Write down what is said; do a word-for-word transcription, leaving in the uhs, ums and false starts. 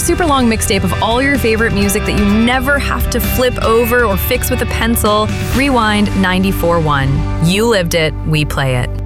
super long mixtape of all your favorite music that you never have to flip over or fix with a pencil. Rewind ninety-four point one. You lived it, we play it.